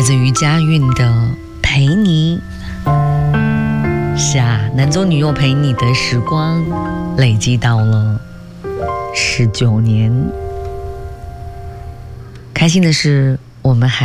自于佳韵的《陪你》。是啊，男左女右陪你的时光累积到了19年。开心的是，我们还